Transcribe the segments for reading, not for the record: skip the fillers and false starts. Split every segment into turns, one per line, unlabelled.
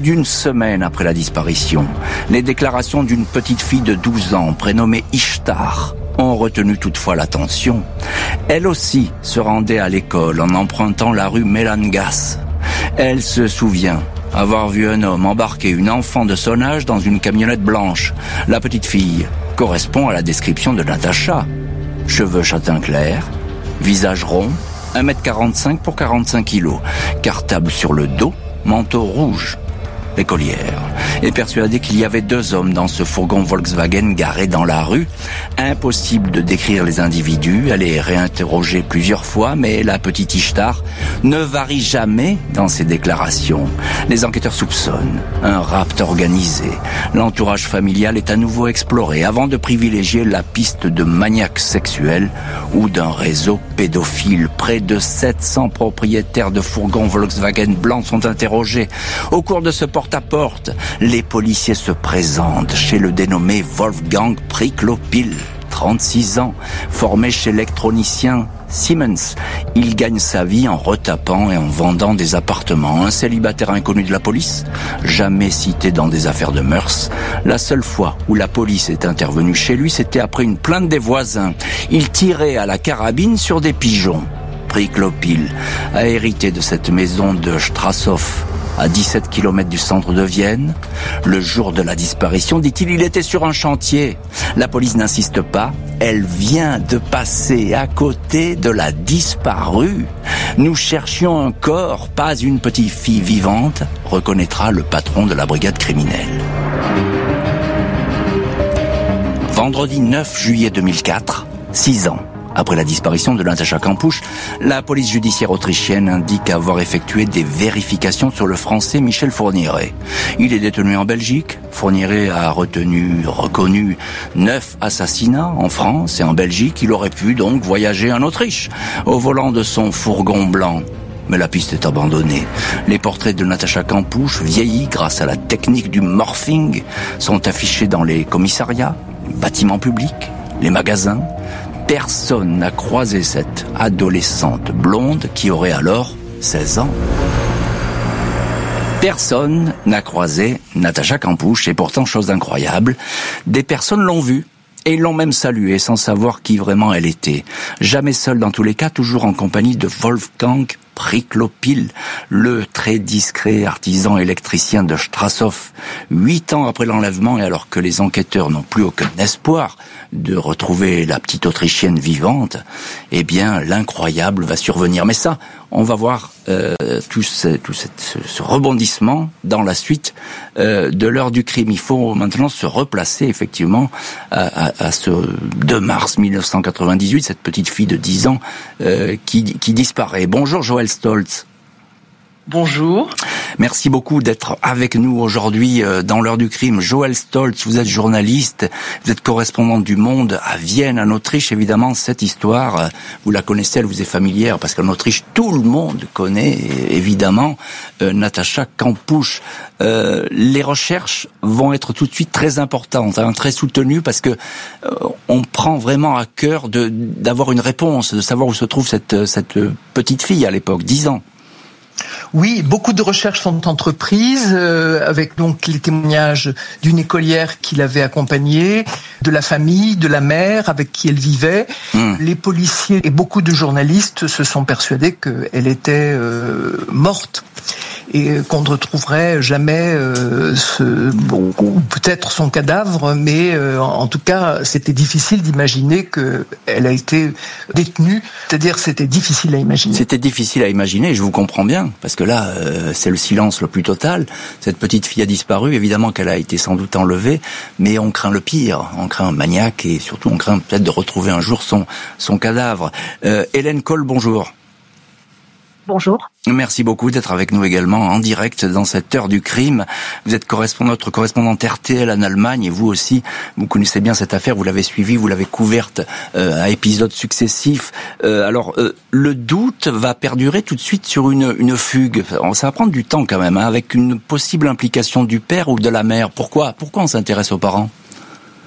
d'une semaine après la disparition, les déclarations d'une petite fille de 12 ans prénommée Ishtar ont retenu toutefois l'attention. Elle aussi se rendait à l'école en empruntant la rue Mélangas. Elle se souvient avoir vu un homme embarquer une enfant de son âge dans une camionnette blanche. La petite fille correspond à la description de Natacha. Cheveux châtain clair, visage rond, 1m45 pour 45 kilos, cartable sur le dos, manteau rouge. L'écolière est persuadée qu'il y avait 2 hommes dans ce fourgon Volkswagen garé dans la rue. Impossible de décrire les individus. Elle est réinterrogée plusieurs fois, mais la petite Ishtar ne varie jamais dans ses déclarations. Les enquêteurs soupçonnent un rapt organisé. L'entourage familial est à nouveau exploré avant de privilégier la piste de maniaques sexuels ou d'un réseau pédophile. Près de 700 propriétaires de fourgons Volkswagen blancs sont interrogés. Au cours de ce porte-à-porte, les policiers se présentent chez le dénommé Wolfgang Priklopil, 36 ans, formé chez l'électronicien Siemens. Il gagne sa vie en retapant et en vendant des appartements. Un célibataire inconnu de la police, jamais cité dans des affaires de mœurs. La seule fois où la police est intervenue chez lui, c'était après une plainte des voisins. Il tirait à la carabine sur des pigeons. Priklopil a hérité de cette maison de Strassow, à 17 km du centre de Vienne. Le jour de la disparition, dit-il, il était sur un chantier. La police n'insiste pas, elle vient de passer à côté de la disparue. Nous cherchions un corps, pas une petite fille vivante, reconnaîtra le patron de la brigade criminelle. Vendredi 9 juillet 2004, 6 ans après la disparition de Natacha Kampusch, la police judiciaire autrichienne indique avoir effectué des vérifications sur le Français Michel Fourniret. Il est détenu en Belgique. Fourniret a reconnu 9 assassinats en France et en Belgique. Il aurait pu donc voyager en Autriche au volant de son fourgon blanc. Mais la piste est abandonnée. Les portraits de Natacha Kampusch, vieillis grâce à la technique du morphing, sont affichés dans les commissariats, les bâtiments publics, les magasins. Personne n'a croisé cette adolescente blonde qui aurait alors 16 ans. Personne n'a croisé Natacha Kampusch et pourtant, chose incroyable, des personnes l'ont vue et l'ont même saluée sans savoir qui vraiment elle était. Jamais seule dans tous les cas, toujours en compagnie de Wolfgang Priklopil, le très discret artisan électricien de Strassow. 8 ans après l'enlèvement et alors que les enquêteurs n'ont plus aucun espoir de retrouver la petite Autrichienne vivante, eh bien l'incroyable va survenir. Mais ça, on va voir tout ce rebondissement dans la suite de l'heure du crime. Il faut maintenant se replacer effectivement à ce 2 mars 1998, cette petite fille de 10 ans qui disparaît. Bonjour Joël Stoltz.
Bonjour.
Merci beaucoup d'être avec nous aujourd'hui dans l'heure du crime. Joël Stoltz, vous êtes journaliste, vous êtes correspondant du Monde à Vienne, en Autriche. Évidemment, cette histoire, vous la connaissez, elle vous est familière, parce qu'en Autriche, tout le monde connaît, évidemment, Natacha Kampusch. Les recherches vont être tout de suite très importantes, très soutenues, parce que on prend vraiment à cœur d'avoir une réponse, de savoir où se trouve cette petite fille à l'époque, 10 ans.
Oui, beaucoup de recherches sont entreprises, avec donc les témoignages d'une écolière qui l'avait accompagnée, de la famille, de la mère avec qui elle vivait. Les policiers et beaucoup de journalistes se sont persuadés qu'elle était morte et qu'on ne retrouverait jamais ou peut-être son cadavre, mais en tout cas, c'était difficile d'imaginer qu'elle a été détenue. C'est-à-dire, c'était difficile à imaginer.
C'était difficile à imaginer, je vous comprends bien, parce que là, c'est le silence le plus total. Cette petite fille a disparu, évidemment qu'elle a été sans doute enlevée, mais on craint le pire, on craint un maniaque et surtout on craint peut-être de retrouver un jour son cadavre. Hélène Kohl, bonjour.
Bonjour.
Merci beaucoup d'être avec nous également en direct dans cette heure du crime. Vous êtes notre correspondante RTL en Allemagne et vous aussi, vous connaissez bien cette affaire, vous l'avez suivie, vous l'avez couverte à épisodes successifs. Alors, le doute va perdurer tout de suite sur une fugue. Ça va prendre du temps quand même, avec une possible implication du père ou de la mère. Pourquoi on s'intéresse aux parents ?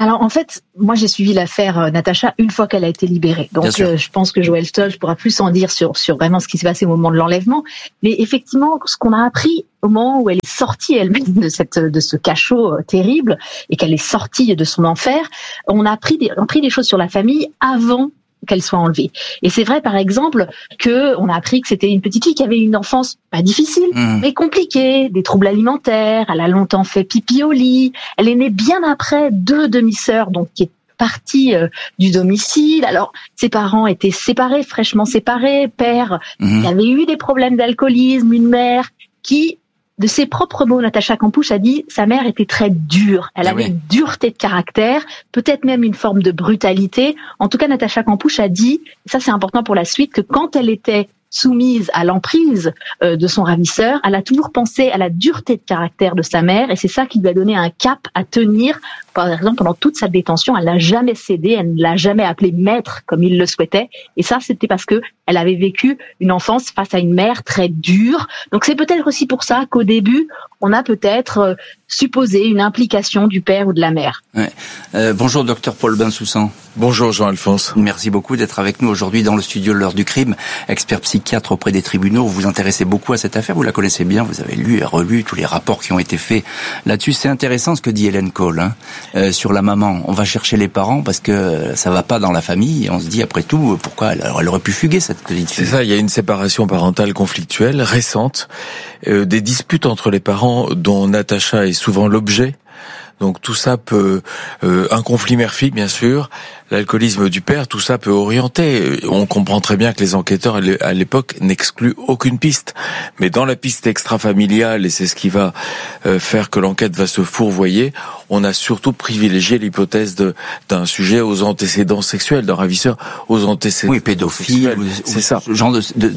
Alors en fait, moi j'ai suivi l'affaire Natacha une fois qu'elle a été libérée. Donc je pense que Joël Stolz pourra plus en dire sur vraiment ce qui s'est passé au moment de l'enlèvement. Mais effectivement, ce qu'on a appris au moment où elle est sortie elle-même de ce cachot terrible et qu'elle est sortie de son enfer, on a appris des choses sur la famille avant qu'elle soit enlevée. Et c'est vrai, par exemple, que on a appris que c'était une petite fille qui avait une enfance pas difficile, mais compliquée, des troubles alimentaires, elle a longtemps fait pipi au lit, elle est née bien après 2 demi-sœurs, donc qui est partie du domicile. Alors, ses parents étaient séparés, fraîchement séparés, père qui avait eu des problèmes d'alcoolisme, une mère qui, de ses propres mots, Natacha Campouche a dit sa mère était très dure. Elle avait une dureté de caractère, peut-être même une forme de brutalité. En tout cas, Natacha Campouche a dit, et ça c'est important pour la suite, que quand elle était soumise à l'emprise de son ravisseur, elle a toujours pensé à la dureté de caractère de sa mère et c'est ça qui lui a donné un cap à tenir. Par exemple, pendant toute sa détention, elle n'a jamais cédé, elle ne l'a jamais appelé maître comme il le souhaitait. Et ça, c'était parce que elle avait vécu une enfance face à une mère très dure. Donc c'est peut-être aussi pour ça qu'au début, on a peut-être supposé une implication du père ou de la mère.
Ouais. Bonjour docteur Paul Bensoussan.
Bonjour Jean-Alphonse.
Merci beaucoup d'être avec nous aujourd'hui dans le studio de l'heure du crime. Expert psychiatre auprès des tribunaux, vous vous intéressez beaucoup à cette affaire, vous la connaissez bien, vous avez lu et relu tous les rapports qui ont été faits là-dessus. C'est intéressant ce que dit Hélène Cole sur la maman. On va chercher les parents parce que ça va pas dans la famille et on se dit après tout pourquoi elle aurait pu fuguer cette petite fille.
C'est ça, il y a une séparation parentale conflictuelle récente, des disputes entre les parents dont Natacha est souvent l'objet. Donc tout ça peut, un conflit mère-fille bien sûr, l'alcoolisme du père, tout ça peut orienter. On comprend très bien que les enquêteurs à l'époque n'excluent aucune piste. Mais dans la piste extrafamiliale, et c'est ce qui va faire que l'enquête va se fourvoyer, on a surtout privilégié l'hypothèse d'un sujet aux antécédents sexuels, d'un ravisseur aux antécédents
pédophile,
c'est ça.
Ce genre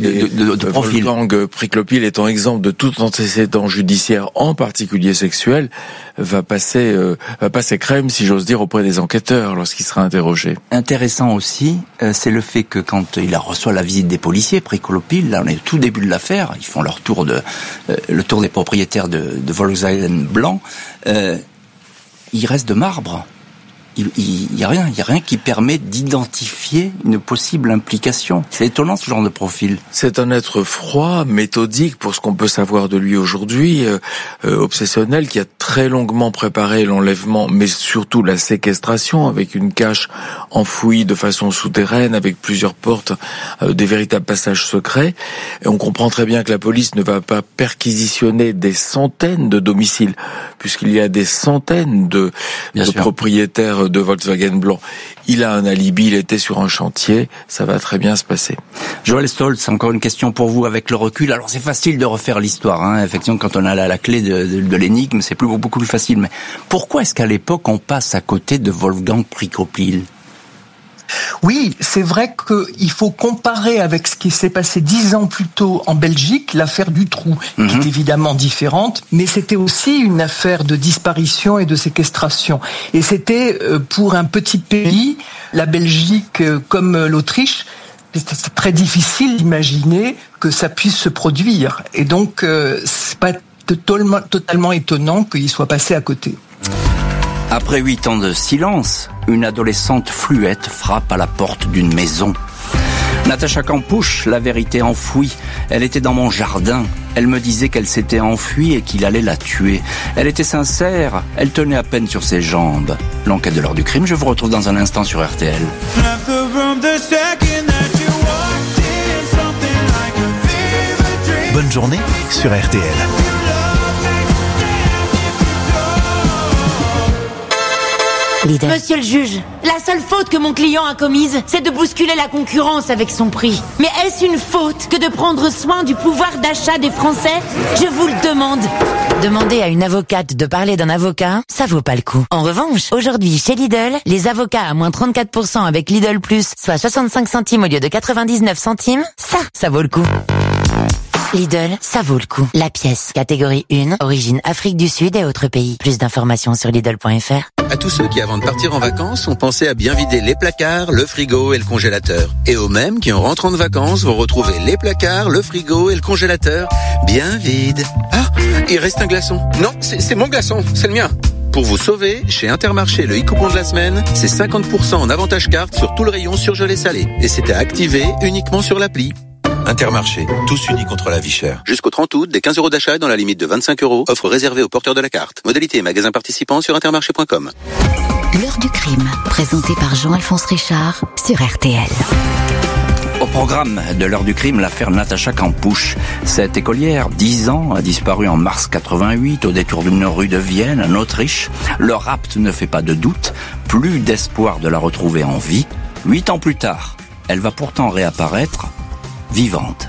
de profil.
Wolfgang Priklopil étant exemple de tout antécédent judiciaire, en particulier sexuel, va passer crème, si j'ose dire, auprès des enquêteurs lorsqu'il sera interrogé.
Intéressant aussi, c'est le fait que quand il reçoit la visite des policiers, Priklopil, là on est au tout début de l'affaire, ils font leur tour le tour des propriétaires de Volkswagen blanc, il reste de marbre. Il y a rien qui permet d'identifier une possible implication. C'est étonnant ce genre de profil.
C'est un être froid, méthodique pour ce qu'on peut savoir de lui aujourd'hui, obsessionnel, qui a très longuement préparé l'enlèvement, mais surtout la séquestration avec une cache enfouie de façon souterraine, avec plusieurs portes, des véritables passages secrets. Et on comprend très bien que la police ne va pas perquisitionner des centaines de domiciles, puisqu'il y a des centaines de propriétaires de Volkswagen blanc. Il a un alibi, il était sur un chantier, ça va très bien se passer.
Joël Stolz, encore une question pour vous avec le recul. Alors c'est facile de refaire l'histoire, effectivement quand on a la clé de l'énigme, c'est beaucoup plus facile. Mais pourquoi est-ce qu'à l'époque on passe à côté de Wolfgang Priklopil ?
Oui, c'est vrai qu'il faut comparer avec ce qui s'est passé 10 ans plus tôt en Belgique, l'affaire Dutroux, qui est évidemment différente, mais c'était aussi une affaire de disparition et de séquestration. Et c'était pour un petit pays, la Belgique comme l'Autriche, c'est très difficile d'imaginer que ça puisse se produire. Et donc, c'est pas totalement étonnant qu'il soit passé à côté.
Après 8 ans de silence, une adolescente fluette frappe à la porte d'une maison. Natacha Campouche, la vérité enfouie. Elle était dans mon jardin. Elle me disait qu'elle s'était enfuie et qu'il allait la tuer. Elle était sincère. Elle tenait à peine sur ses jambes. L'enquête de l'heure du crime, je vous retrouve dans un instant sur RTL.
Bonne journée sur RTL.
Monsieur le juge, la seule faute que mon client a commise, c'est de bousculer la concurrence avec son prix. Mais est-ce une faute que de prendre soin du pouvoir d'achat des Français ? Je vous le demande. Demander à une avocate de parler d'un avocat, ça vaut pas le coup. En revanche, aujourd'hui, chez Lidl, les avocats à moins 34% avec Lidl Plus, soit 65 centimes au lieu de 99 centimes, ça vaut le coup. Lidl, ça vaut le coup. La pièce, catégorie 1, origine Afrique du Sud et autres pays. Plus d'informations sur Lidl.fr.
À tous ceux qui, avant de partir en vacances, ont pensé à bien vider les placards, le frigo et le congélateur. Et aux mêmes qui, en rentrant de vacances, vont retrouver les placards, le frigo et le congélateur bien vides. Ah, il reste un glaçon. Non, c'est mon glaçon, c'est le mien. Pour vous sauver, chez Intermarché, le e-coupon de la semaine, c'est 50% en avantage carte sur tout le rayon surgelé salé. Et c'est à activer uniquement sur l'appli.
Intermarché, tous unis contre la vie chère.
Jusqu'au 30 août, des 15 € d'achat dans la limite de 25 €. Offre réservée aux porteurs de la carte. Modalité et magasins participants sur intermarché.com.
L'heure du crime, présenté par Jean-Alphonse Richard sur RTL.
Au programme de l'heure du crime, l'affaire Natacha Kampusch. Cette écolière, 10 ans, a disparu en mars 88 au détour d'une rue de Vienne, en Autriche. Le rapt ne fait pas de doute. Plus d'espoir de la retrouver en vie. 8 ans plus tard, elle va pourtant réapparaître vivante.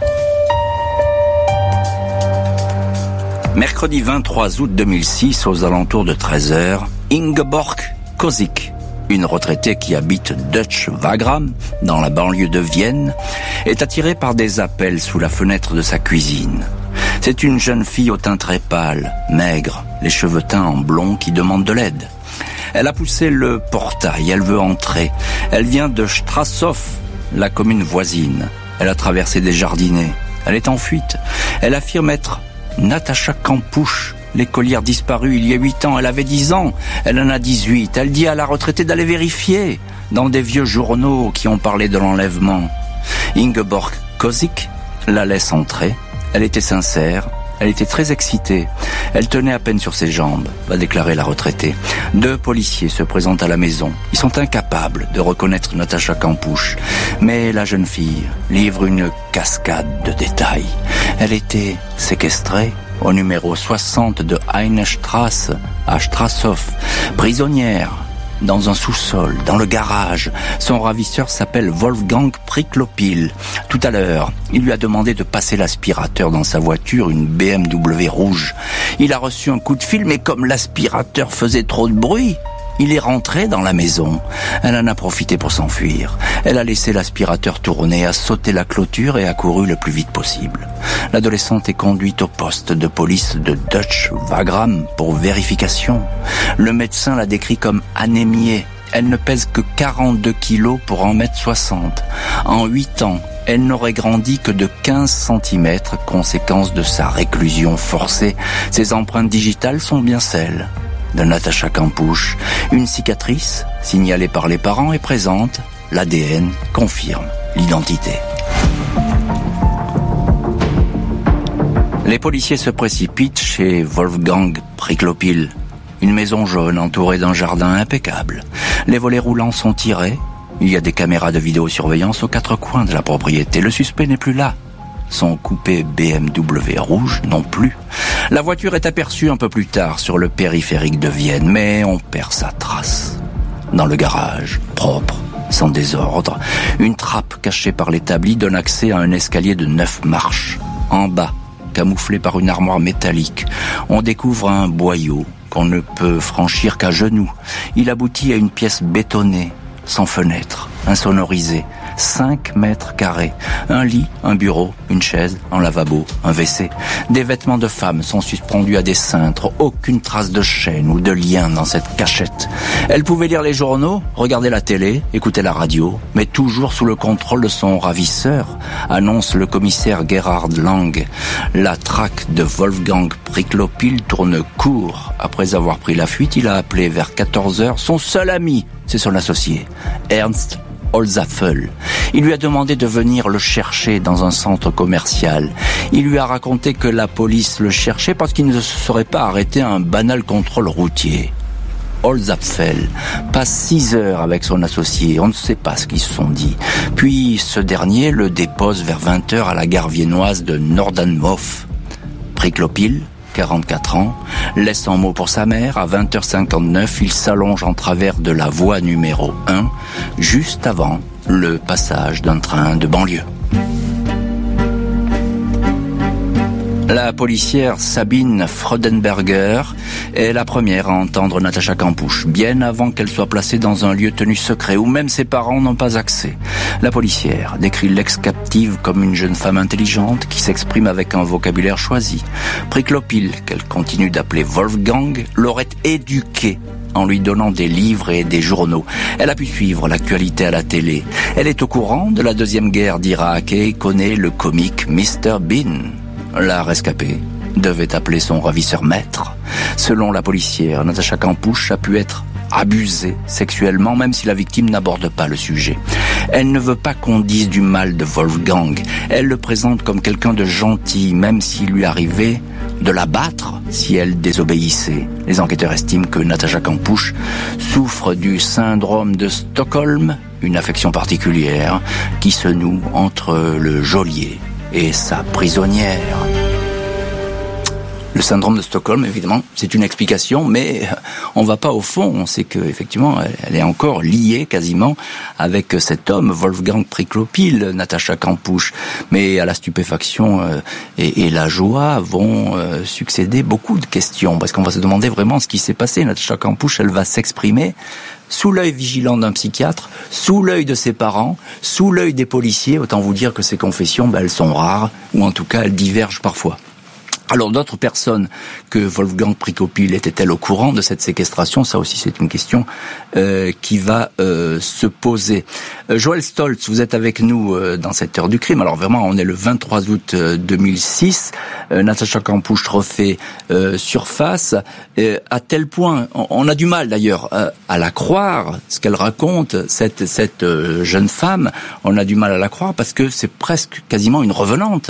Mercredi 23 août 2006, aux alentours de 13h, Ingeborg Kozik, une retraitée qui habite Dutch Wagram, dans la banlieue de Vienne, est attirée par des appels sous la fenêtre de sa cuisine. C'est une jeune fille au teint très pâle, maigre, les cheveux teints en blond qui demande de l'aide. Elle a poussé le portail, elle veut entrer. Elle vient de Strassow, la commune voisine. Elle a traversé des jardinets. Elle est en fuite. Elle affirme être Natacha Kampusch, l'écolière disparue il y a 8 ans. Elle avait 10 ans. Elle en a 18. Elle dit à la retraitée d'aller vérifier dans des vieux journaux qui ont parlé de l'enlèvement. Ingeborg Kozik la laisse entrer. Elle était sincère. Elle était très excitée. Elle tenait à peine sur ses jambes, va déclarer la retraitée. 2 policiers se présentent à la maison. Ils sont incapables de reconnaître Natacha Kampusch. Mais la jeune fille livre une cascade de détails. Elle était séquestrée au numéro 60 de Heinestrasse, à Strassow, prisonnière, dans un sous-sol, dans le garage. Son ravisseur s'appelle Wolfgang Priklopil. Tout à l'heure, il lui a demandé de passer l'aspirateur dans sa voiture, une BMW rouge. Il a reçu un coup de fil, mais comme l'aspirateur faisait trop de bruit, il est rentré dans la maison. Elle en a profité pour s'enfuir. Elle a laissé l'aspirateur tourner, a sauté la clôture et a couru le plus vite possible. L'adolescente est conduite au poste de police de Dutch Wagram pour vérification. Le médecin la décrit comme anémiée. Elle ne pèse que 42 kilos pour 1m60. En 8 ans, elle n'aurait grandi que de 15 cm, conséquence de sa réclusion forcée. Ses empreintes digitales sont bien celles de Natacha Kampusch. Une cicatrice, signalée par les parents, est présente. L'ADN confirme l'identité. Les policiers se précipitent chez Wolfgang Priklopil. Une maison jaune entourée d'un jardin impeccable. Les volets roulants sont tirés. Il y a des caméras de vidéosurveillance aux 4 coins de la propriété. Le suspect n'est plus là. Son coupé BMW rouge non plus. La voiture est aperçue un peu plus tard sur le périphérique de Vienne, mais on perd sa trace. Dans le garage, propre, sans désordre, une trappe cachée par l'établi donne accès à un escalier de 9 marches. En bas, camouflé par une armoire métallique, on découvre un boyau qu'on ne peut franchir qu'à genoux. Il aboutit à une pièce bétonnée, sans fenêtre, insonorisée. 5 mètres carrés. Un lit, un bureau, une chaise, un lavabo, un WC. Des vêtements de femmes sont suspendus à des cintres. Aucune trace de chaîne ou de lien dans cette cachette. Elle pouvait lire les journaux, regarder la télé, écouter la radio, mais toujours sous le contrôle de son ravisseur, annonce le commissaire Gerhard Lang. La traque de Wolfgang Priklopil tourne court. Après avoir pris la fuite, il a appelé vers 14h son seul ami, c'est son associé, Ernst Holzapfel. Il lui a demandé de venir le chercher dans un centre commercial. Il lui a raconté que la police le cherchait parce qu'il ne se serait pas arrêté à un banal contrôle routier. Holzapfel passe 6 heures avec son associé. On ne sait pas ce qu'ils se sont dit. Puis ce dernier le dépose vers 20h à la gare viennoise de Nordenhof. Priklopil, 44 ans, laisse un mot pour sa mère. À 20h59, il s'allonge en travers de la voie numéro 1, juste avant le passage d'un train de banlieue. La policière Sabine Freudenberger est la première à entendre Natacha Kampusch, bien avant qu'elle soit placée dans un lieu tenu secret où même ses parents n'ont pas accès. La policière décrit l'ex-captive comme une jeune femme intelligente qui s'exprime avec un vocabulaire choisi. Priklopil, qu'elle continue d'appeler Wolfgang, l'aurait éduquée en lui donnant des livres et des journaux. Elle a pu suivre l'actualité à la télé. Elle est au courant de la deuxième guerre d'Irak et connaît le comique Mr. Bean. La rescapée devait appeler son ravisseur maître. Selon la policière, Natacha Kampusch a pu être abusée sexuellement, même si la victime n'aborde pas le sujet. Elle ne veut pas qu'on dise du mal de Wolfgang. Elle le présente comme quelqu'un de gentil, même s'il lui arrivait de la battre si elle désobéissait. Les enquêteurs estiment que Natacha Kampusch souffre du syndrome de Stockholm, une affection particulière qui se noue entre le geôlier et sa prisonnière. Le syndrome de Stockholm, évidemment, c'est une explication, mais on va pas au fond. On sait que effectivement, elle est encore liée quasiment avec cet homme, Wolfgang Priklopil, Natacha Kampusch. Mais à la stupéfaction et la joie vont succéder beaucoup de questions, parce qu'on va se demander vraiment ce qui s'est passé. Natacha Kampusch, elle va s'exprimer sous l'œil vigilant d'un psychiatre, sous l'œil de ses parents, sous l'œil des policiers. Autant vous dire que ces confessions, elles sont rares, ou en tout cas, elles divergent parfois. Alors d'autres personnes que Wolfgang Priklopil était-elle au courant de cette séquestration? Ça aussi c'est une question qui va se poser. Joël Stoltz, vous êtes avec nous dans cette heure du crime. Alors vraiment, on est le 23 août 2006. Natacha Kampusch refait surface à tel point, on a du mal d'ailleurs à la croire, ce qu'elle raconte, cette jeune femme. On a du mal à la croire parce que c'est presque quasiment une revenante.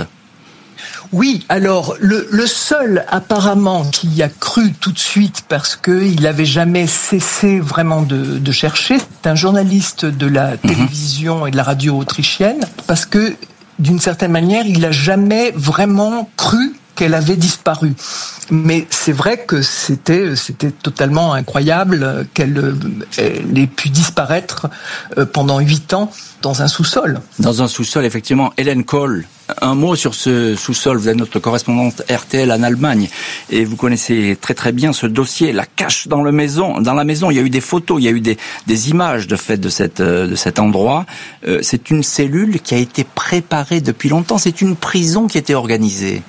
Oui, alors le seul apparemment qui y a cru tout de suite parce qu'il n'avait jamais cessé vraiment de chercher, c'est un journaliste de la télévision et de la radio autrichienne, parce que d'une certaine manière, il n'a jamais vraiment cru qu'elle avait disparu. Mais c'est vrai que c'était totalement incroyable qu'elle ait pu disparaître pendant 8 ans dans un sous-sol.
Dans un sous-sol, effectivement. Hélène Kohl, un mot sur ce sous-sol. Vous êtes notre correspondante RTL en Allemagne et vous connaissez très très bien ce dossier. La cache dans la maison, il y a eu des photos, il y a eu des images de fait de cet endroit. C'est une cellule qui a été préparée depuis longtemps. C'est une prison qui était organisée.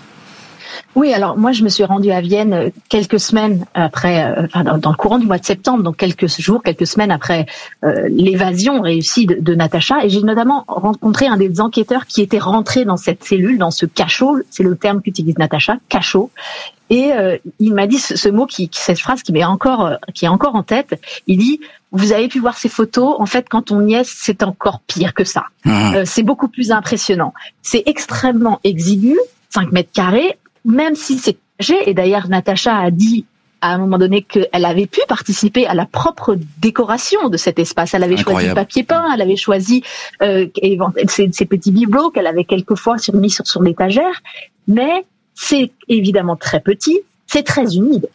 Oui, alors moi je me suis rendue à Vienne quelques semaines après, dans le courant du mois de septembre, donc quelques semaines après l'évasion réussie de Natacha, et j'ai notamment rencontré un des enquêteurs qui était rentré dans cette cellule, dans ce cachot, c'est le terme qu'utilise Natacha, cachot, et il m'a dit ce mot, cette phrase qui est encore en tête. Il dit: vous avez pu voir ces photos, en fait quand on y est, c'est encore pire que ça. C'est beaucoup plus impressionnant. C'est extrêmement exigu, 5 mètres carrés. Même si c'est léger, et d'ailleurs Natacha a dit à un moment donné qu'elle avait pu participer à la propre décoration de cet espace. Elle avait choisi le papier peint, elle avait choisi ces petits bibelots qu'elle avait quelquefois mis sur l'étagère, mais c'est évidemment très petit, c'est très humide.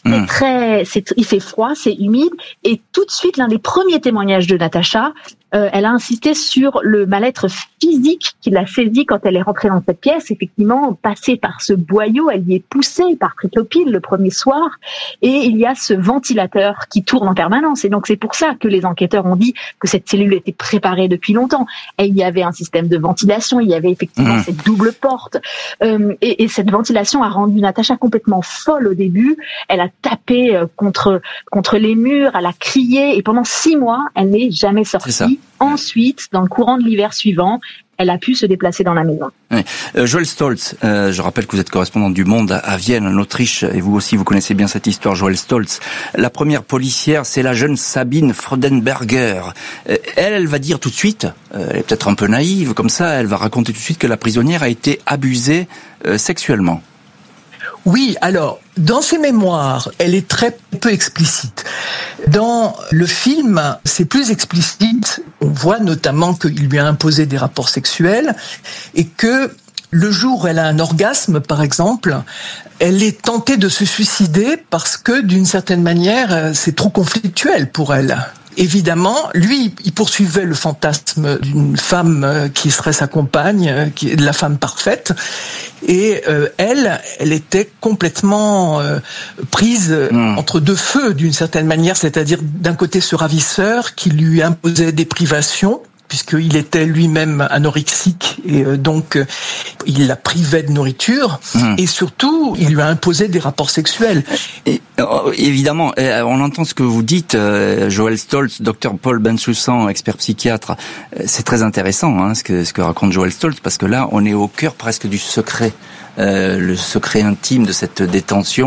Il fait froid, c'est humide, et tout de suite, l'un des premiers témoignages de Natacha, elle a insisté sur le mal-être physique qui l'a saisi quand elle est rentrée dans cette pièce. Effectivement, passée par ce boyau, elle y est poussée par Priklopil le premier soir, et il y a ce ventilateur qui tourne en permanence. Et donc c'est pour ça que les enquêteurs ont dit que cette cellule était préparée depuis longtemps. Et il y avait un système de ventilation, il y avait effectivement cette double porte, et cette ventilation a rendu Natacha complètement folle au début. Elle a tapé contre les murs, elle a crié, et pendant 6 mois, elle n'est jamais sortie. Ensuite, dans le courant de l'hiver suivant, elle a pu se déplacer dans la maison.
Oui. Joël Stoltz, je rappelle que vous êtes correspondant du Monde à Vienne, en Autriche, et vous aussi, vous connaissez bien cette histoire, Joël Stoltz. La première policière, c'est la jeune Sabine Freudenberger. Elle va dire tout de suite, elle est peut-être un peu naïve, comme ça, elle va raconter tout de suite que la prisonnière a été abusée sexuellement.
Oui, alors, dans ses mémoires, elle est très peu explicite. Dans le film, c'est plus explicite. On voit notamment qu'il lui a imposé des rapports sexuels et que le jour où elle a un orgasme, par exemple, elle est tentée de se suicider parce que, d'une certaine manière, c'est trop conflictuel pour elle. Évidemment, lui, il poursuivait le fantasme d'une femme qui serait sa compagne, qui est la femme parfaite, et elle était complètement prise entre deux feux, d'une certaine manière, c'est-à-dire d'un côté ce ravisseur qui lui imposait des privations, puisqu'il était lui-même anorexique et donc il la privait de nourriture et surtout il lui a imposé des rapports sexuels.
Et, évidemment, on entend ce que vous dites, Joël Stoltz, docteur Paul Bensoussan, expert psychiatre. C'est très intéressant ce que raconte Joël Stoltz, parce que là on est au cœur presque du secret. Le secret intime de cette détention,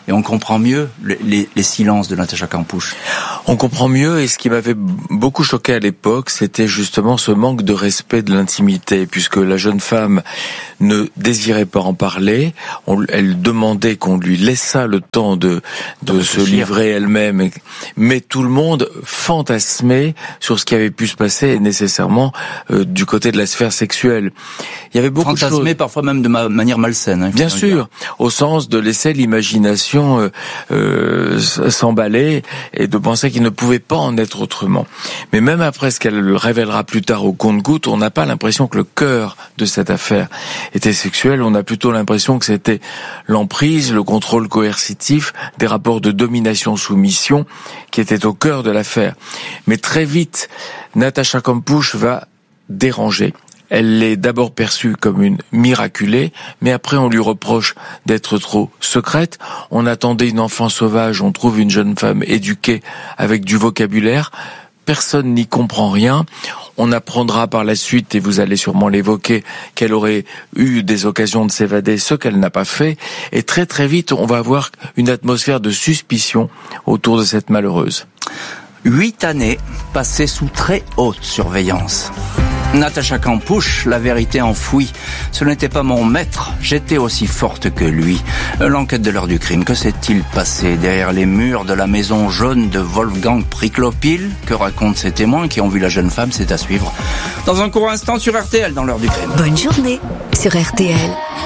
et on comprend mieux les silences de Natacha Kampusch.
On comprend mieux, et ce qui m'avait beaucoup choqué à l'époque, c'était justement ce manque de respect de l'intimité, puisque la jeune femme ne désirait pas en parler. Elle demandait qu'on lui laissât le temps de se livrer elle-même, mais tout le monde fantasmait sur ce qui avait pu se passer, et nécessairement du côté de la sphère sexuelle. Il y avait beaucoup de choses.
Fantasmé parfois même de manière malsaine. Hein,
bien sûr, au sens de laisser l'imagination s'emballer et de penser qu'il ne pouvait pas en être autrement. Mais même après ce qu'elle révélera plus tard au compte-gouttes, on n'a pas l'impression que le cœur de cette affaire était sexuel. On a plutôt l'impression que c'était l'emprise, le contrôle coercitif, des rapports de domination-soumission qui étaient au cœur de l'affaire. Mais très vite, Natacha Kampusch va déranger. Elle est d'abord perçue comme une miraculée, mais après on lui reproche d'être trop secrète. On attendait une enfant sauvage, on trouve une jeune femme éduquée avec du vocabulaire. Personne n'y comprend rien. On apprendra par la suite, et vous allez sûrement l'évoquer, qu'elle aurait eu des occasions de s'évader, ce qu'elle n'a pas fait. Et très très vite, on va avoir une atmosphère de suspicion autour de cette malheureuse.
8 années passées sous très haute surveillance. Natacha Kampusch, la vérité enfouie. Ce n'était pas mon maître, j'étais aussi forte que lui. L'enquête de l'heure du crime, que s'est-il passé derrière les murs de la maison jaune de Wolfgang Priklopil? Que racontent ces témoins qui ont vu la jeune femme? C'est à suivre dans un court instant sur RTL dans l'heure du crime.
Bonne journée sur RTL.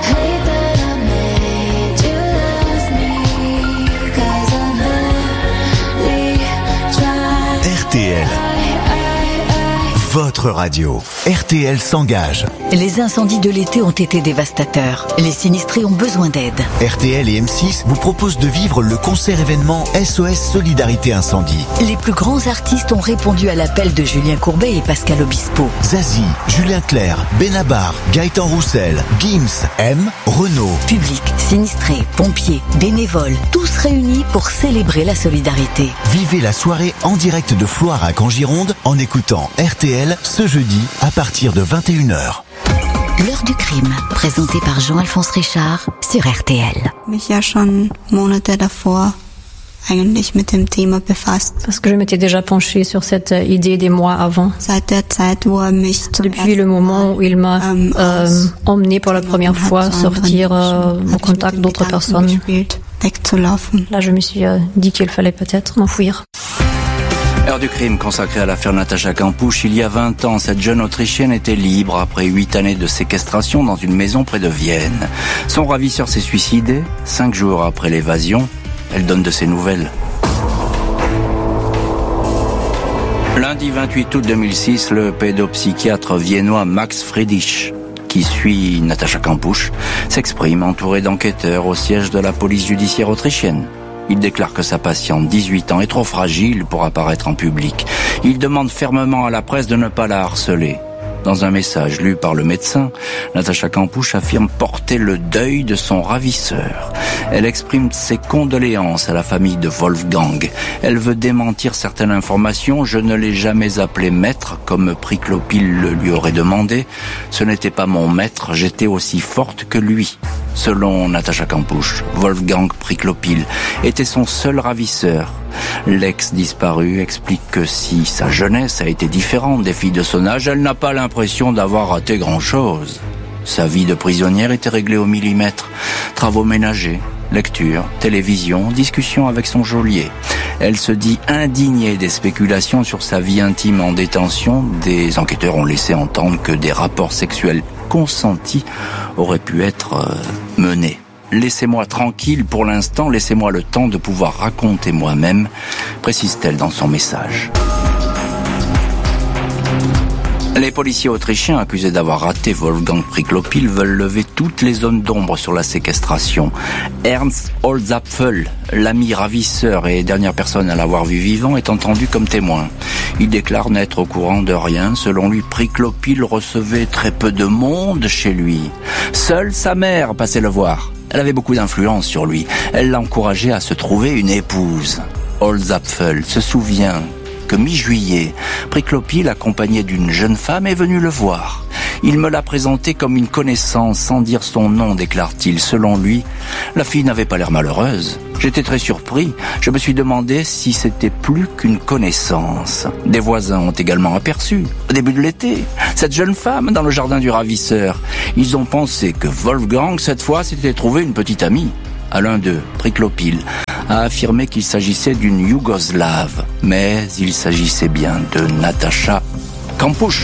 RTL. Votre radio. RTL s'engage.
Les incendies de l'été ont été dévastateurs. Les sinistrés ont besoin d'aide.
RTL et M6 vous proposent de vivre le concert événement SOS Solidarité Incendie.
Les plus grands artistes ont répondu à l'appel de Julien Courbet et Pascal Obispo.
Zazie, Julien Clerc, Benabar, Gaëtan Roussel, Gims, M, Renaud.
Public, sinistrés, pompiers, bénévoles, tous réunis pour célébrer la solidarité.
Vivez la soirée en direct de Floirac en Gironde en écoutant RTL ce jeudi à partir de 21h.
L'heure du crime, présenté par Jean-Alphonse Richard sur RTL.
Parce que je m'étais déjà penchée sur cette idée des mois avant. Depuis le moment où il m'a emmené pour la première fois sortir au contact d'autres personnes. Là, je me suis dit qu'il fallait peut-être m'enfuir.
Heure du crime consacrée à l'affaire Natacha Kampusch. Il y a 20 ans, cette jeune Autrichienne était libre après 8 années de séquestration dans une maison près de Vienne. Son ravisseur s'est suicidé. 5 jours après l'évasion, elle donne de ses nouvelles. Lundi 28 août 2006, le pédopsychiatre viennois Max Friedrich, qui suit Natacha Kampusch, s'exprime entouré d'enquêteurs au siège de la police judiciaire autrichienne. Il déclare que sa patiente, 18 ans, est trop fragile pour apparaître en public. Il demande fermement à la presse de ne pas la harceler. Dans un message lu par le médecin, Natacha Kampusch affirme porter le deuil de son ravisseur. Elle exprime ses condoléances à la famille de Wolfgang. Elle veut démentir certaines informations. Je ne l'ai jamais appelé maître, comme Priklopil le lui aurait demandé. Ce n'était pas mon maître, j'étais aussi forte que lui. Selon Natacha Kampusch, Wolfgang Priklopil était son seul ravisseur. L'ex-disparue explique que si sa jeunesse a été différente des filles de son âge, elle n'a pas l'impression d'avoir raté grand-chose. Sa vie de prisonnière était réglée au millimètre. Travaux ménagers, lecture, télévision, discussion avec son geôlier. Elle se dit indignée des spéculations sur sa vie intime en détention. Des enquêteurs ont laissé entendre que des rapports sexuels consentis auraient pu être menés. Laissez-moi tranquille pour l'instant, laissez-moi le temps de pouvoir raconter moi-même, précise-t-elle dans son message. Les policiers autrichiens accusés d'avoir raté Wolfgang Priklopil veulent lever toutes les zones d'ombre sur la séquestration. Ernst Holzapfel, l'ami ravisseur et dernière personne à l'avoir vu vivant, est entendu comme témoin. Il déclare n'être au courant de rien. Selon lui, Priklopil recevait très peu de monde chez lui. Seule sa mère passait le voir. Elle avait beaucoup d'influence sur lui. Elle l'encourageait à se trouver une épouse. Holzapfel se souvient que mi-juillet, Priklopil, accompagné d'une jeune femme, est venu le voir. Il me l'a présenté comme une connaissance sans dire son nom, déclare-t-il. Selon lui, la fille n'avait pas l'air malheureuse. J'étais très surpris. Je me suis demandé si c'était plus qu'une connaissance. Des voisins ont également aperçu, au début de l'été, cette jeune femme dans le jardin du ravisseur. Ils ont pensé que Wolfgang, cette fois, s'était trouvé une petite amie. Alain de Triclopil a affirmé qu'il s'agissait d'une Yougoslave, mais il s'agissait bien de Natacha Kampusch.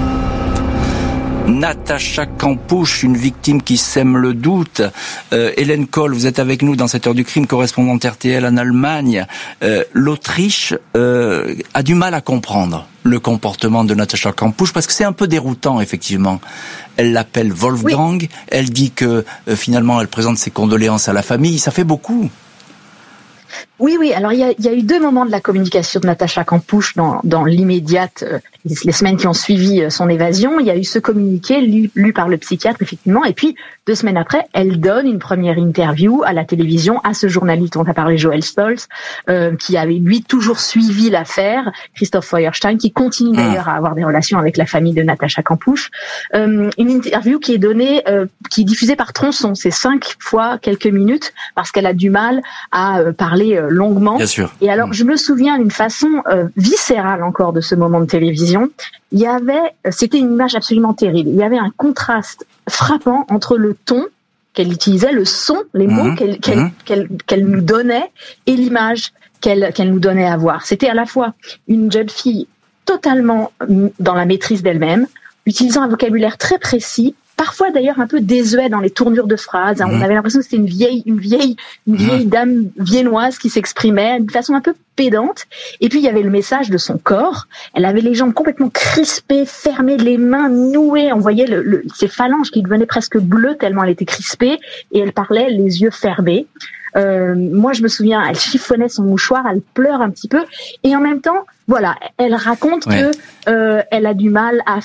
Natacha Kampusch, une victime qui sème le doute. Hélène Kohl, vous êtes avec nous dans cette heure du crime, correspondante RTL en Allemagne. L'Autriche a du mal à comprendre le comportement de Natacha Kampusch parce que c'est un peu déroutant, effectivement. Elle l'appelle Wolfgang, oui. Elle dit que finalement elle présente ses condoléances à la famille, ça fait beaucoup.
Oui. Alors il y a eu 2 moments de la communication de Natacha Kampusch dans l'immédiate, les semaines qui ont suivi son évasion. Il y a eu ce communiqué lu par le psychiatre, effectivement, et puis 2 semaines après, elle donne une première interview à la télévision à ce journaliste dont a parlé Joël Stolz, qui avait lui toujours suivi l'affaire, Christoph Feuerstein, qui continue d'ailleurs à avoir des relations avec la famille de Natacha Kampusch. Une interview qui est donnée, qui est diffusée par tronçon, c'est 5 fois quelques minutes, parce qu'elle a du mal à parler longuement.
Bien sûr.
Et alors, je me souviens d'une façon viscérale encore de ce moment de télévision. C'était une image absolument terrible. Il y avait un contraste frappant entre le ton qu'elle utilisait, le son, les mots qu'elle nous donnait et l'image qu'elle nous donnait à voir. C'était à la fois une jeune fille totalement dans la maîtrise d'elle-même, utilisant un vocabulaire très précis, parfois d'ailleurs un peu désuet dans les tournures de phrases. On avait l'impression que c'était une vieille dame viennoise qui s'exprimait d'une façon un peu pédante. Et puis il y avait le message de son corps. Elle avait les jambes complètement crispées, fermées, les mains nouées. On voyait ses phalanges qui devenaient presque bleues tellement elle était crispée. Et elle parlait les yeux fermés. Moi, je me souviens, elle chiffonnait son mouchoir, elle pleure un petit peu. Et en même temps, voilà, elle raconte que elle a du mal à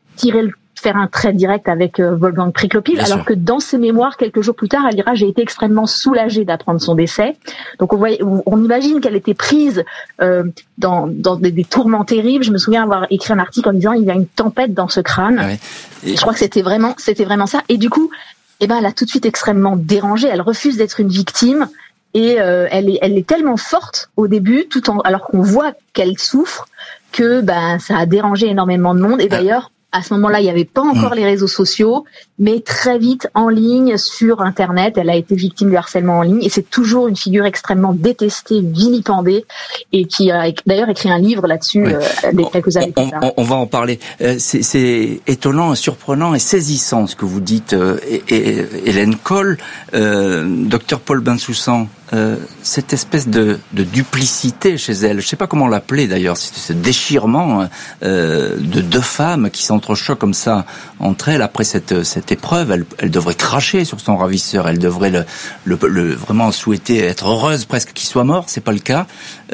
faire un trait direct avec Wolfgang Triclopil, alors que dans ses mémoires, quelques jours plus tard, elle dira « J'ai été extrêmement soulagée d'apprendre son décès ». Donc on imagine qu'elle était prise dans des tourments terribles. Je me souviens avoir écrit un article en disant « Il y a une tempête dans ce crâne ». Je crois que c'était vraiment ça. Et du coup, elle a tout de suite extrêmement dérangé. Elle refuse d'être une victime et elle est tellement forte au début, alors qu'on voit qu'elle souffre, que ça a dérangé énormément de monde. Et d'ailleurs, à ce moment-là, il n'y avait pas encore les réseaux sociaux, mais très vite, en ligne, sur Internet, elle a été victime de harcèlement en ligne, et c'est toujours une figure extrêmement détestée, vilipendée, et qui a d'ailleurs écrit un livre là-dessus quelques années plus tard.
On va en parler. C'est étonnant, surprenant et saisissant ce que vous dites, Hélène Kohl, docteur Paul Bensoussan. Cette espèce de duplicité chez elle, je sais pas comment l'appeler d'ailleurs, ce déchirement de 2 femmes qui s'entrechoquent comme ça entre elles après cette épreuve. Elle devrait cracher sur son ravisseur, elle devrait vraiment souhaiter être heureuse presque qu'il soit mort, c'est pas le cas.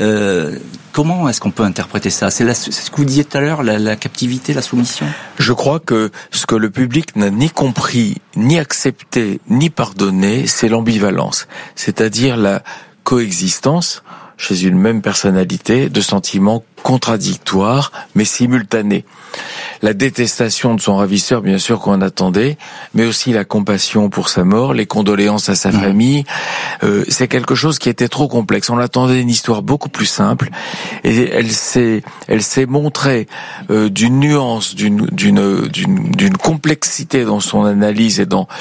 Comment est-ce qu'on peut interpréter ça? C'est ce que vous disiez tout à l'heure, la captivité, la soumission?
Je crois que ce que le public n'a ni compris, ni accepté, ni pardonné, c'est l'ambivalence. C'est-à-dire la coexistence chez une même personnalité de sentiments contradictoires mais simultanés. La détestation de son ravisseur, bien sûr qu'on attendait, mais aussi la compassion pour sa mort, les condoléances à sa famille. C'est quelque chose qui était trop complexe. On attendait une histoire beaucoup plus simple, et elle s'est montrée d'une nuance, d'une complexité dans son analyse et dans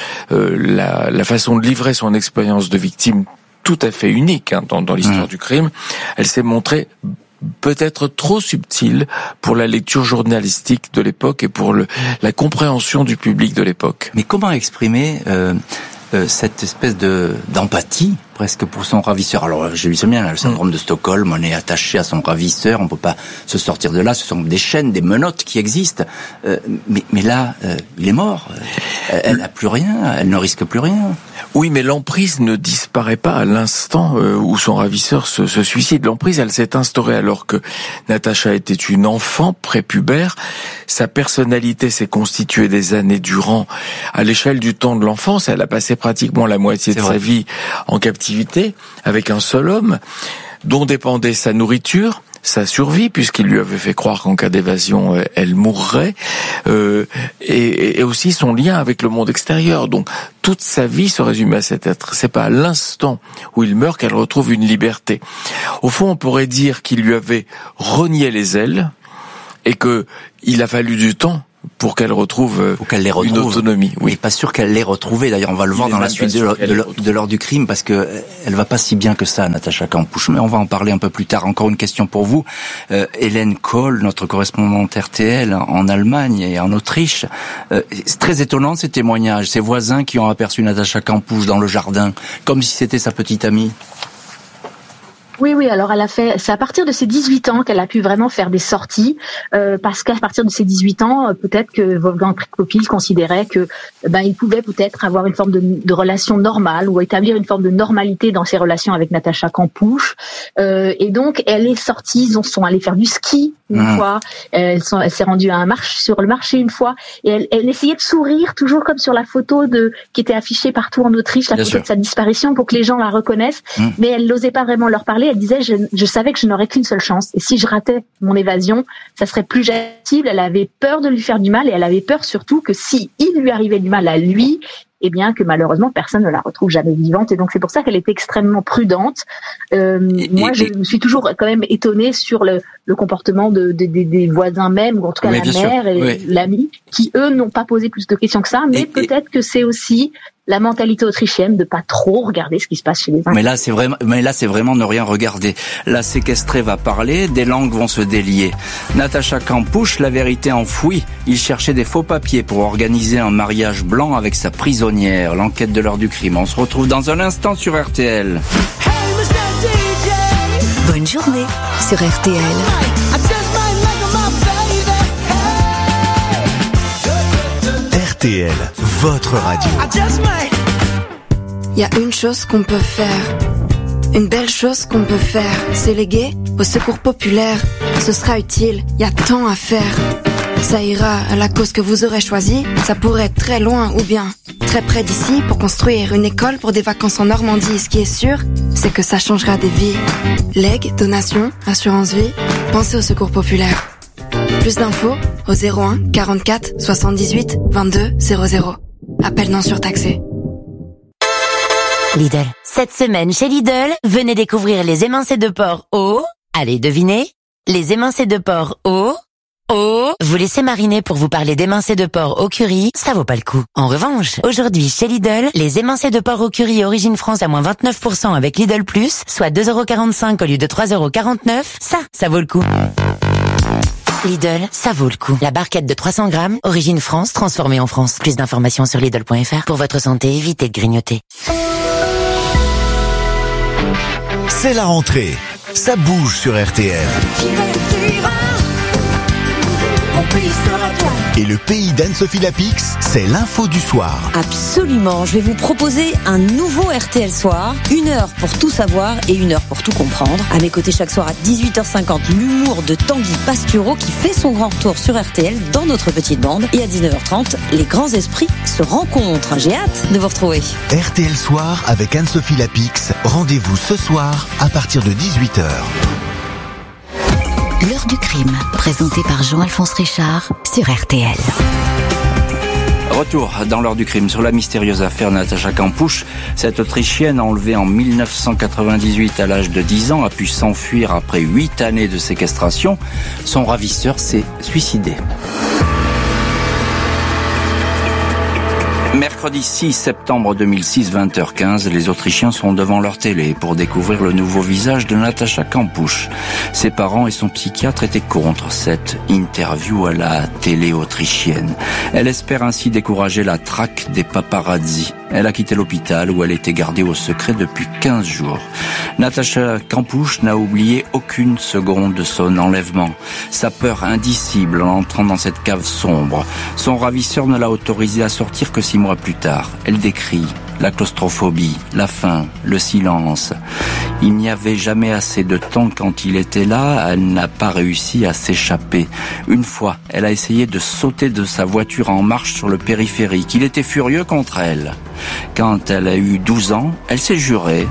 la façon de livrer son expérience de victime tout à fait unique dans l'histoire du crime. Elle s'est montrée peut-être trop subtile pour la lecture journalistique de l'époque et pour la compréhension du public de l'époque.
Mais comment exprimer cette espèce d'empathie presque pour son ravisseur? Alors j'ai vu ça bien, le syndrome de Stockholm, on est attaché à son ravisseur, on peut pas se sortir de là, ce sont des chaînes, des menottes qui existent, mais là il est mort, elle n'a plus rien, elle ne risque plus rien.
Oui, mais l'emprise ne disparaît pas à l'instant où son ravisseur se suicide. L'emprise, elle s'est instaurée alors que Natacha était une enfant prépubère. Sa personnalité s'est constituée des années durant à l'échelle du temps de l'enfance. Elle a passé pratiquement la moitié de sa vie en captivité avec un seul homme dont dépendait sa nourriture, sa survie, puisqu'il lui avait fait croire qu'en cas d'évasion, elle mourrait, et aussi son lien avec le monde extérieur. Donc, toute sa vie se résume à cet être. C'est pas à l'instant où il meurt qu'elle retrouve une liberté. Au fond, on pourrait dire qu'il lui avait renié les ailes et que il a fallu du temps pour qu'elle retrouve une autonomie.
Oui, pas sûr qu'elle l'ait retrouvée. D'ailleurs, on va le voir dans la suite de l'heure du crime, parce que elle va pas si bien que ça, Natacha Kampusch. Mais on va en parler un peu plus tard. Encore une question pour vous, Hélène Kohl, notre correspondante RTL en Allemagne et en Autriche. C'est très étonnant ces témoignages. Ces voisins qui ont aperçu Natacha Kampusch dans le jardin, comme si c'était sa petite amie.
Oui, alors c'est à partir de ses 18 ans qu'elle a pu vraiment faire des sorties, parce qu'à partir de ses 18 ans, peut-être que Wolfgang Prokopil considérait que il pouvait peut-être avoir une forme de relation normale ou établir une forme de normalité dans ses relations avec Natacha Kampusch. Et donc, elle est sortie, ils sont allés faire du ski une fois, elle s'est rendue sur le marché une fois, et elle essayait de sourire, toujours comme sur la photo qui était affichée partout en Autriche, la photo de sa disparition, pour que les gens la reconnaissent, mais elle n'osait pas vraiment leur parler. Elle disait, je savais que je n'aurais qu'une seule chance, et si je ratais mon évasion, ça serait plus possible. Elle avait peur de lui faire du mal, et elle avait peur surtout que si il lui arrivait du mal à lui, eh bien que malheureusement personne ne la retrouve jamais vivante, et donc c'est pour ça qu'elle est extrêmement prudente. Moi, je me suis toujours quand même étonnée sur le comportement des voisins même, ou en tout cas la mère et l'ami, qui eux n'ont pas posé plus de questions que ça, mais peut-être que c'est aussi la mentalité autrichienne de pas trop regarder ce qui se passe chez les uns.
Mais là, c'est vraiment ne rien regarder. La séquestrée va parler, des langues vont se délier. Natacha Kampusch, la vérité enfouie. Il cherchait des faux papiers pour organiser un mariage blanc avec sa prisonnière. L'enquête de l'heure du crime. On se retrouve dans un instant sur RTL.
Bonne journée sur RTL.
RTL, votre radio.
Il y a une chose qu'on peut faire, une belle chose qu'on peut faire, c'est léguer au secours populaire. Ce sera utile, il y a tant à faire. Ça ira à la cause que vous aurez choisie, ça pourrait être très loin ou bien très près d'ici pour construire une école pour des vacances en Normandie. Ce qui est sûr, c'est que ça changera des vies. Legs, donations, assurance vie, pensez au secours populaire. Plus d'infos au 01 44 78 22 00. Appel non surtaxé.
Lidl. Cette semaine chez Lidl, venez découvrir les émincés de porc au... Allez, devinez. Les émincés de porc au... Vous laissez mariner pour vous parler d'émincés de porc au curry, ça vaut pas le coup. En revanche, aujourd'hui chez Lidl, les émincés de porc au curry origine France à moins 29% avec Lidl Plus, soit 2,45€ au lieu de 3,49€, ça vaut le coup. Lidl, ça vaut le coup. La barquette de 300 grammes, origine France, transformée en France. Plus d'informations sur Lidl.fr. Pour votre santé, évitez de grignoter.
C'est la rentrée. Ça bouge sur RTL. Et le pays d'Anne-Sophie Lapix, c'est l'info du soir.
Absolument, je vais vous proposer un nouveau RTL Soir, 1 heure pour tout savoir et 1 heure pour tout comprendre. À mes côtés chaque soir à 18h50, l'humour de Tanguy Pastureau qui fait son grand retour sur RTL dans notre petite bande. Et à 19h30, les grands esprits se rencontrent. J'ai hâte de vous retrouver.
RTL Soir avec Anne-Sophie Lapix. Rendez-vous ce soir à partir de 18h.
L'heure du crime, présentée par Jean-Alphonse Richard sur RTL.
Retour dans l'heure du crime sur la mystérieuse affaire Natacha Kampusch. Cette Autrichienne enlevée en 1998 à l'âge de 10 ans a pu s'enfuir après 8 années de séquestration. Son ravisseur s'est suicidé. Mercredi 6 septembre 2006, 20h15, les Autrichiens sont devant leur télé pour découvrir le nouveau visage de Natacha Kampusch. Ses parents et son psychiatre étaient contre cette interview à la télé autrichienne. Elle espère ainsi décourager la traque des paparazzi. Elle a quitté l'hôpital où elle était gardée au secret depuis 15 jours. Natacha Kampusch n'a oublié aucune seconde de son enlèvement. Sa peur indicible en entrant dans cette cave sombre. Son ravisseur ne l'a autorisée à sortir que 6 mois plus tard. Elle décrit la claustrophobie, la faim, le silence. Il n'y avait jamais assez de temps quand il était là, elle n'a pas réussi à s'échapper. Une fois, elle a essayé de sauter de sa voiture en marche sur le périphérique. Il était furieux contre elle. Quand elle a eu 12 ans, elle s'est juré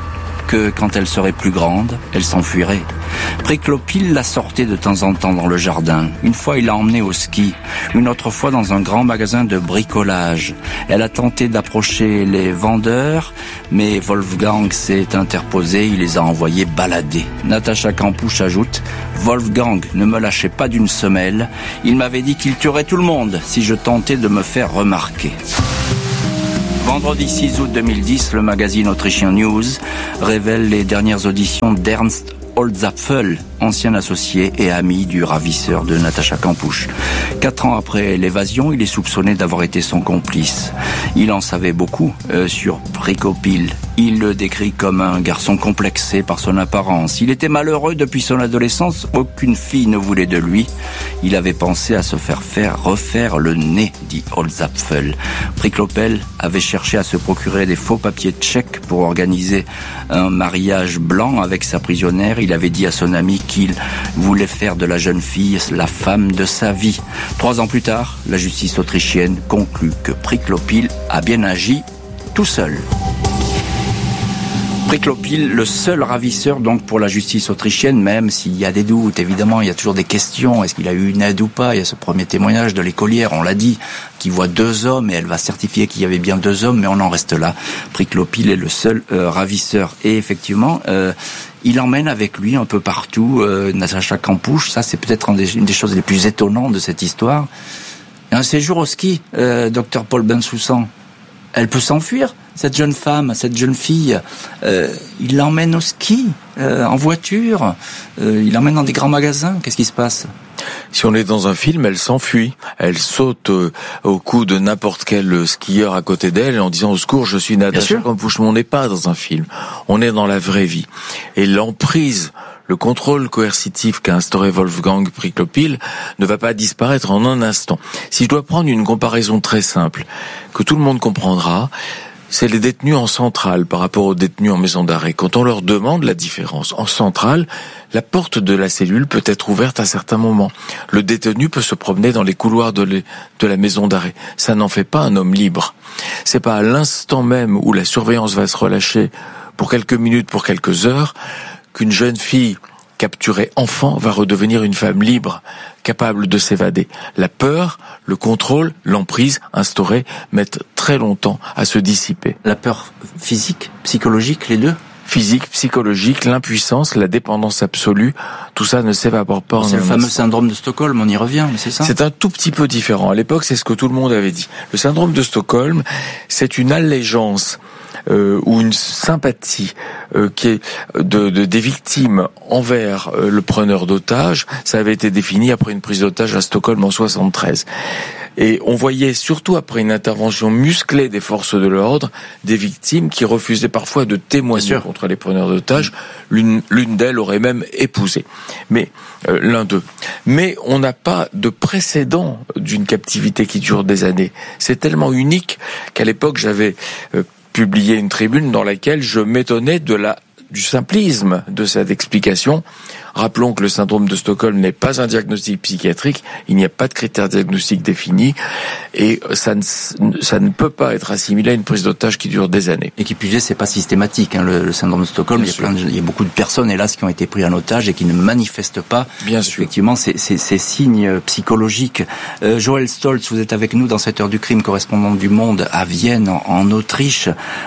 que quand elle serait plus grande, elle s'enfuirait. Priklopil la sortait de temps en temps dans le jardin. Une fois, il l'a emmenée au ski. Une autre fois, dans un grand magasin de bricolage. Elle a tenté d'approcher les vendeurs, mais Wolfgang s'est interposé. Il les a envoyés balader. Natacha Kampusch ajoute « Wolfgang ne me lâchait pas d'une semelle. Il m'avait dit qu'il tuerait tout le monde si je tentais de me faire remarquer. » Vendredi 6 août 2010, le magazine autrichien News révèle les dernières auditions d'Ernst Holzapfel, ancien associé et ami du ravisseur de Natacha Kampusch. 4 ans après l'évasion, il est soupçonné d'avoir été son complice. Il en savait beaucoup sur Priklopil. Il le décrit comme un garçon complexé par son apparence. Il était malheureux depuis son adolescence. Aucune fille ne voulait de lui. Il avait pensé à se faire refaire le nez, dit Holzapfel. Priklopil avait cherché à se procurer des faux papiers tchèques pour organiser un mariage blanc avec sa prisonnière. Il avait dit à son ami qu'il voulait faire de la jeune fille la femme de sa vie. 3 ans plus tard, la justice autrichienne conclut que Priklopil a bien agi tout seul. Priklopil, le seul ravisseur donc pour la justice autrichienne, même s'il y a des doutes, évidemment, il y a toujours des questions. Est-ce qu'il a eu une aide ou pas? Il y a ce premier témoignage de l'écolière, on l'a dit, qui voit 2 hommes et elle va certifier qu'il y avait bien 2 hommes, mais on en reste là. Priklopil est le seul ravisseur. Et effectivement, il emmène avec lui un peu partout Natacha Kampusch. Ça, c'est peut-être une des choses les plus étonnantes de cette histoire. Et un séjour au ski, Dr Paul Bensoussan, elle peut s'enfuir, cette jeune femme, cette jeune fille. Il l'emmène au ski, en voiture. Il l'emmène dans des grands magasins. Qu'est-ce qui se passe?
Si on est dans un film, elle s'enfuit. Elle saute au cou de n'importe quel skieur à côté d'elle en disant « Au secours, je suis Natacha Kampusch ». On n'est pas dans un film. On est dans la vraie vie. Et l'emprise, le contrôle coercitif qu'a instauré Wolfgang Priklopil ne va pas disparaître en un instant. Si je dois prendre une comparaison très simple, que tout le monde comprendra, c'est les détenus en centrale par rapport aux détenus en maison d'arrêt. Quand on leur demande la différence, en centrale, la porte de la cellule peut être ouverte à certains moments. Le détenu peut se promener dans les couloirs de la maison d'arrêt. Ça n'en fait pas un homme libre. C'est pas à l'instant même où la surveillance va se relâcher pour quelques minutes, pour quelques heures, qu'une jeune fille capturée enfant va redevenir une femme libre, capable de s'évader. La peur, le contrôle, l'emprise instaurée mettent très longtemps à se dissiper.
La peur physique, psychologique, les deux?
Physique, psychologique, l'impuissance, la dépendance absolue, tout ça ne s'évapore pas en un instant.
C'est le fameux syndrome de Stockholm, on y revient, mais c'est ça?
C'est un tout petit peu différent. À l'époque, c'est ce que tout le monde avait dit. Le syndrome de Stockholm, c'est une allégeance ou une sympathie qui est des victimes envers le preneur d'otages. Ça avait été défini après une prise d'otage à Stockholm en 73. Et on voyait, surtout après une intervention musclée des forces de l'ordre, des victimes qui refusaient parfois de témoigner contre les preneurs d'otages. L'une d'elles aurait même épousé. Mais l'un d'eux. Mais on n'a pas de précédent d'une captivité qui dure des années. C'est tellement unique qu'à l'époque, j'avais publié une tribune dans laquelle je m'étonnais du simplisme de cette explication. Rappelons que le syndrome de Stockholm n'est pas un diagnostic psychiatrique, il n'y a pas de critères diagnostiques définis, et ça ne peut pas être assimilé à une prise d'otage qui dure des années.
Et qui plus est, c'est pas systématique, hein, le syndrome de Stockholm. Il y a beaucoup de personnes, hélas, qui ont été prises en otage et qui ne manifestent pas, effectivement, ces signes psychologiques. Joël Stolz, vous êtes avec nous dans cette heure du crime, correspondante du Monde à Vienne, en Autriche.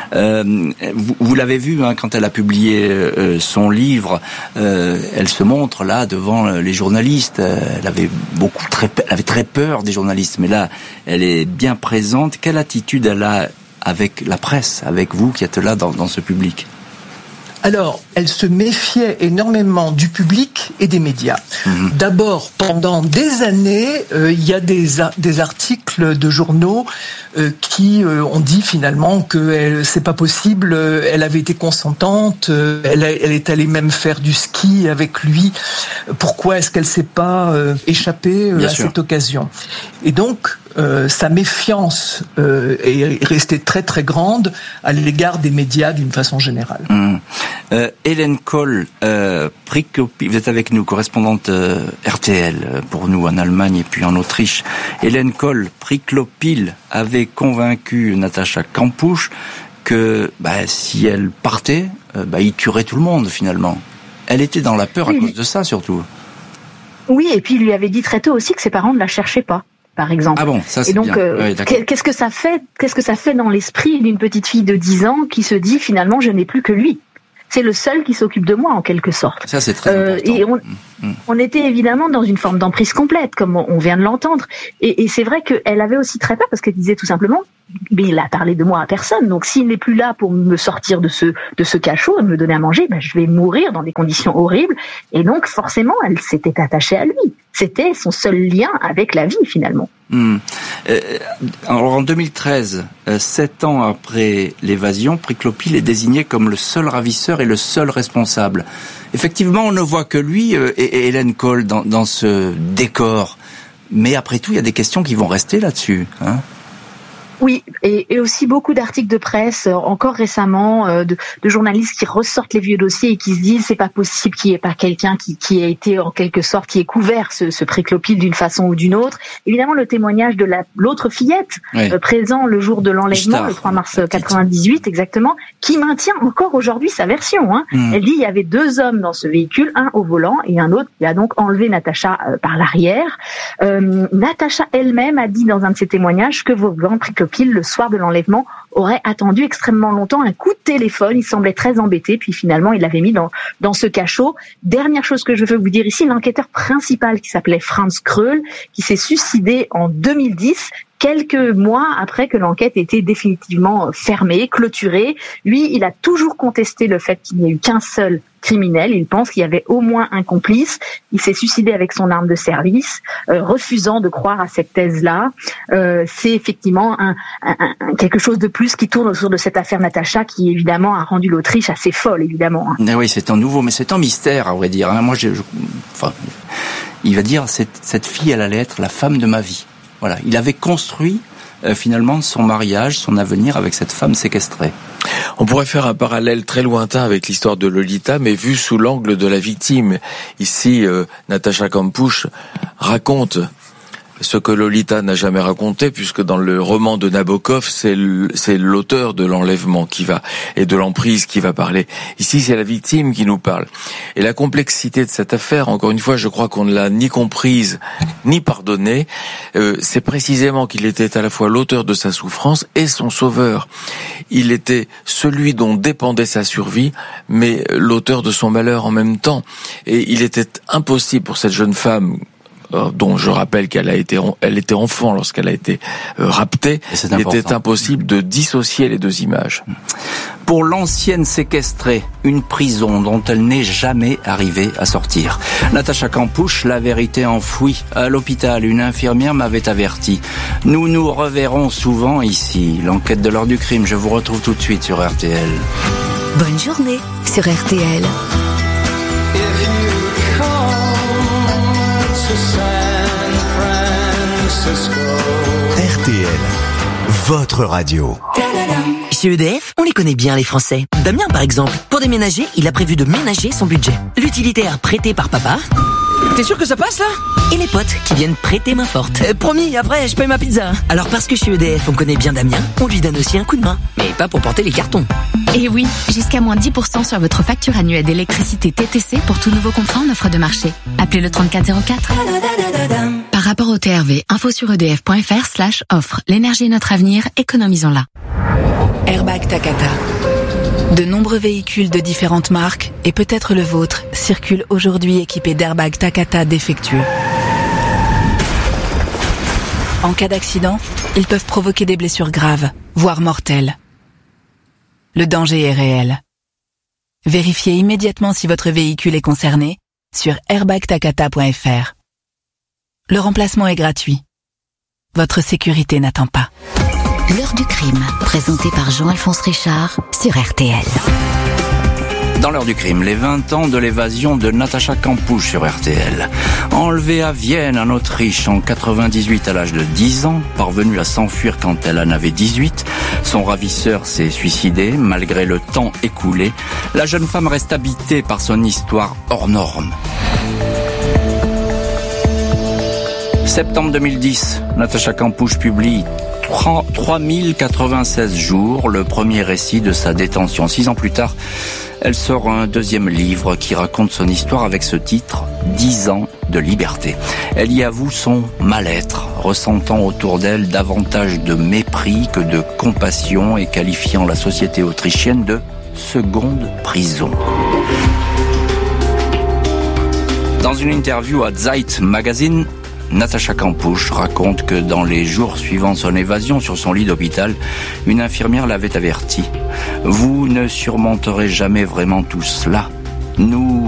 Vous l'avez vu, hein, quand elle a publié son livre, elle se montre là devant les journalistes. Elle avait très peur des journalistes, mais là, elle est bien présente. Quelle attitude elle a avec la presse, avec vous qui êtes là dans ce public?
Alors, elle se méfiait énormément du public et des médias. D'abord, pendant des années, il y a des articles de journaux qui ont dit finalement que c'est pas possible, elle avait été consentante, elle est allée même faire du ski avec lui. Pourquoi est-ce qu'elle s'est pas échappée à cette occasion? Et donc, sa méfiance est restée très très grande à l'égard des médias d'une façon générale.
Hélène Kohl, Priklopil, vous êtes avec nous, correspondante RTL pour nous en Allemagne et puis en Autriche. Hélène Kohl, Priklopil avait convaincu Natacha Kampusch que si elle partait, il tuerait tout le monde finalement. Elle était dans la peur à cause de ça surtout.
Oui, et puis il lui avait dit très tôt aussi que ses parents ne la cherchaient pas, par exemple.
Ah bon, ça c'est
bien. Et donc,
oui,
qu'est-ce que ça fait dans l'esprit d'une petite fille de 10 ans qui se dit finalement je n'ai plus que lui. C'est le seul qui s'occupe de moi en quelque sorte.
Ça c'est très important.
Et on était évidemment dans une forme d'emprise complète, comme on vient de l'entendre. Et c'est vrai qu'elle avait aussi très peur parce qu'elle disait tout simplement, mais il a parlé de moi à personne. Donc s'il n'est plus là pour me sortir de ce cachot et me donner à manger, je vais mourir dans des conditions horribles. Et donc forcément, elle s'était attachée à lui. C'était son seul lien avec la vie finalement.
Alors en 2013, 7 ans après l'évasion, Priclopil est désigné comme le seul ravisseur et le seul responsable. Effectivement, on ne voit que lui et Hélène Cole dans ce décor. Mais après tout, il y a des questions qui vont rester là-dessus. Hein.
Oui, et aussi beaucoup d'articles de presse, encore récemment, de journalistes qui ressortent les vieux dossiers et qui se disent c'est pas possible qu'il n'y ait pas quelqu'un qui ait été en quelque sorte, qui ait couvert ce Priclopil d'une façon ou d'une autre. Évidemment, le témoignage de l'autre fillette, présent le jour de l'enlèvement, le 3 mars 98 exactement, qui maintient encore aujourd'hui sa version. Hein. Elle dit il y avait 2 hommes dans ce véhicule, un au volant et un autre qui a donc enlevé Natacha par l'arrière. Natacha elle-même a dit dans un de ses témoignages que Wolfgang Priclopil, le soir de l'enlèvement, aurait attendu extrêmement longtemps un coup de téléphone. Il semblait très embêté, puis finalement il l'avait mis dans ce cachot. Dernière chose que je veux vous dire ici, l'enquêteur principal qui s'appelait Franz Kröll, qui s'est suicidé en 2010, quelques mois après que l'enquête était définitivement fermée, clôturée. Lui, il a toujours contesté le fait qu'il n'y ait eu qu'un seul criminel. Il pense qu'il y avait au moins un complice. Il s'est suicidé avec son arme de service, refusant de croire à cette thèse-là. C'est effectivement quelque chose de plus qui tourne autour de cette affaire Natacha, qui évidemment a rendu l'Autriche assez folle, évidemment.
Oui, c'est un nouveau, mais c'est un mystère, à vrai dire. Moi, il va dire cette fille, elle allait être la femme de ma vie. Voilà, il avait construit finalement son mariage, son avenir avec cette femme séquestrée.
On pourrait faire un parallèle très lointain avec l'histoire de Lolita, mais vu sous l'angle de la victime. Ici, Natacha Kampusch raconte ce que Lolita n'a jamais raconté, puisque dans le roman de Nabokov, c'est l'auteur de l'enlèvement et de l'emprise qui va parler. Ici, c'est la victime qui nous parle. Et la complexité de cette affaire, encore une fois, je crois qu'on ne l'a ni comprise, ni pardonnée. C'est précisément qu'il était à la fois l'auteur de sa souffrance et son sauveur. Il était celui dont dépendait sa survie, mais l'auteur de son malheur en même temps. Et il était impossible pour cette jeune femme, dont je rappelle elle était enfant lorsqu'elle a été raptée, il était impossible de dissocier les 2 images.
Pour l'ancienne séquestrée, une prison dont elle n'est jamais arrivée à sortir. Natacha Kampusch, la vérité enfouie. À l'hôpital, une infirmière m'avait averti. Nous nous reverrons souvent ici. L'enquête de l'heure du crime, je vous retrouve tout de suite sur RTL.
Bonne journée sur RTL.
RTL, votre radio.
Chez EDF, on les connaît bien les Français. Damien par exemple, pour déménager, il a prévu de ménager son budget. L'utilitaire prêté par papa.
T'es sûr que ça passe là?
Et les potes qui viennent prêter main forte.
Promis, après je paye ma pizza.
Alors parce que chez EDF on connaît bien Damien, on lui donne aussi un coup de main. Mais pas pour porter les cartons.
Et oui, jusqu'à moins 10% sur votre facture annuelle d'électricité TTC pour tout nouveau contrat en offre de marché. Appelez le 3404. Par rapport au TRV, info sur edf.fr/offre. L'énergie est notre avenir, économisons-la.
Airbag Takata. De nombreux véhicules de différentes marques, et peut-être le vôtre, circulent aujourd'hui équipés d'airbags Takata défectueux. En cas d'accident, ils peuvent provoquer des blessures graves, voire mortelles. Le danger est réel. Vérifiez immédiatement si votre véhicule est concerné sur airbagtakata.fr. Le remplacement est gratuit. Votre sécurité n'attend pas.
L'heure du crime, présentée par Jean-Alphonse Richard sur RTL.
Dans l'heure du crime, les 20 ans de l'évasion de Natacha Kampusch sur RTL. Enlevée à Vienne, en Autriche, en 98 à l'âge de 10 ans, parvenue à s'enfuir quand elle en avait 18, son ravisseur s'est suicidé, malgré le temps écoulé. La jeune femme reste habitée par son histoire hors norme. Septembre 2010, Natacha Kampusch publie 3096 jours, le premier récit de sa détention. 6 ans plus tard, elle sort un deuxième livre qui raconte son histoire avec ce titre, 10 ans de liberté. Elle y avoue son mal-être, ressentant autour d'elle davantage de mépris que de compassion et qualifiant la société autrichienne de seconde prison. Dans une interview à Zeit Magazine, Natacha Kampusch raconte que dans les jours suivant son évasion sur son lit d'hôpital, une infirmière l'avait averti. « Vous ne surmonterez jamais vraiment tout cela. Nous